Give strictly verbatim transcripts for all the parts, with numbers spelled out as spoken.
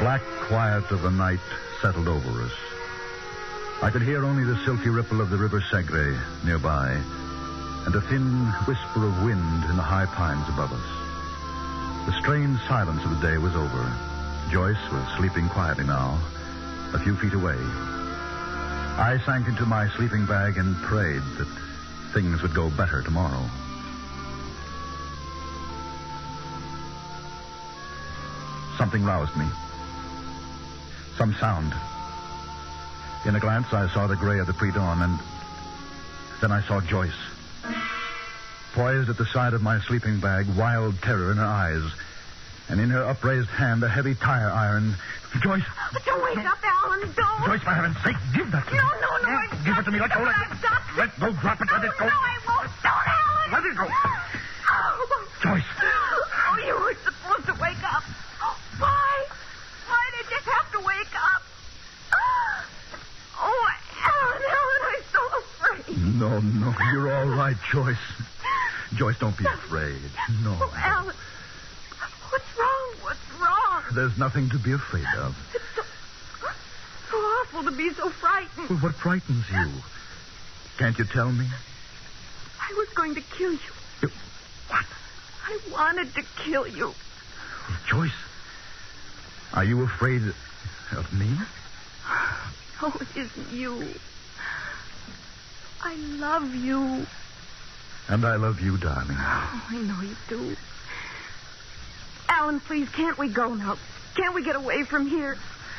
black quiet of the night settled over us. I could hear only the silky ripple of the river Segre nearby, and a thin whisper of wind in the high pines above us. The strange silence of the day was over. Joyce was sleeping quietly now, a few feet away. I sank into my sleeping bag and prayed that things would go better tomorrow. Something roused me. Some sound. In a glance, I saw the gray of the pre-dawn, and then I saw Joyce. Poised at the side of my sleeping bag, wild terror in her eyes, and in her upraised hand, a heavy tire iron. Joyce! Don't wake up, Alan. Don't. Joyce, for heaven's sake, give that to me. No, no, no. I Give it to me. Let go. Let, let go. Drop it. Let it go. No, I won't. Don't, Alan. Let it go. Oh. Joyce. Oh, you were supposed to wake up. Why? Why did you have to wake up? Oh, Alan, Alan, I'm so afraid. No, no. You're all right, Joyce. Joyce, don't be afraid. No. Oh, Alan. What's wrong? What's wrong? There's nothing to be afraid of. It's so, so awful to be so frightened. Well, what frightens you? Can't you tell me? I was going to kill you. you what? I wanted to kill you. Joyce, are you afraid of me? Oh, it isn't you. I love you. And I love you, darling. Oh, I know you do. Alan, please, can't we go now? Can't we get away from here?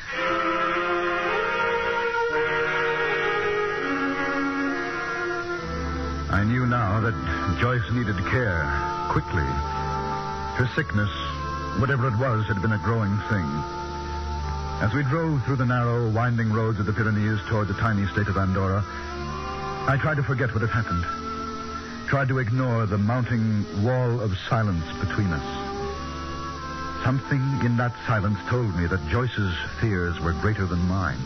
I knew now that Joyce needed care, quickly. Her sickness, whatever it was, had been a growing thing. As we drove through the narrow, winding roads of the Pyrenees toward the tiny state of Andorra, I tried to forget what had happened. Tried to ignore the mounting wall of silence between us. Something in that silence told me that Joyce's fears were greater than mine.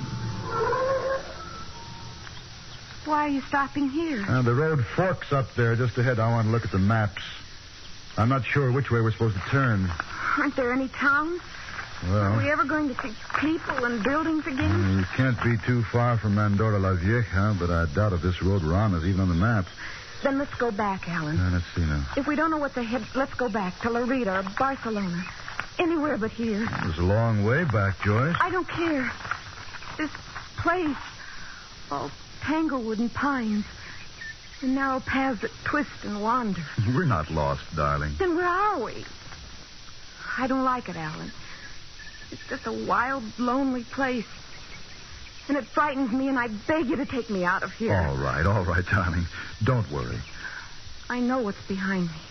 Why are you stopping here? Uh, the road forks up there just ahead. I want to look at the maps. I'm not sure which way we're supposed to turn. Aren't there any towns? Well, Are we ever going to see people and buildings again? We can't be too far from Andorra la Vieja, but I doubt if this road we're on is even on the maps. Then let's go back, Alan. Uh, let's see now. If we don't know what's ahead, let's go back to Lorita or Barcelona. Anywhere but here. It was a long way back, Joyce. I don't care. This place, all tanglewood and pines, and narrow paths that twist and wander. We're not lost, darling. Then where are we? I don't like it, Alan. It's just a wild, lonely place. And it frightens me, and I beg you to take me out of here. All right, all right, darling. Don't worry. I know what's behind me.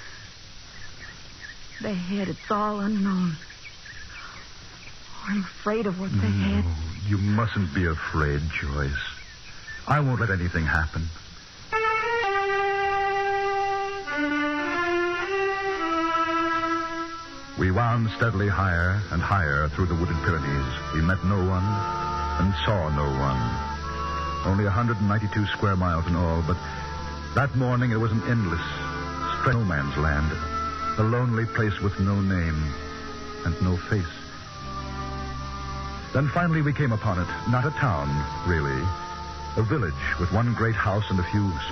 The ahead, it's all unknown. Oh, I'm afraid of what's ahead. No, you mustn't be afraid, Joyce. I won't let anything happen. We wound steadily higher and higher through the wooded Pyrenees. We met no one and saw no one. Only one hundred ninety-two square miles in all, but that morning it was an endless, stretch no man's land. A lonely place with no name and no face. Then finally we came upon it. Not a town, really. A village with one great house and a few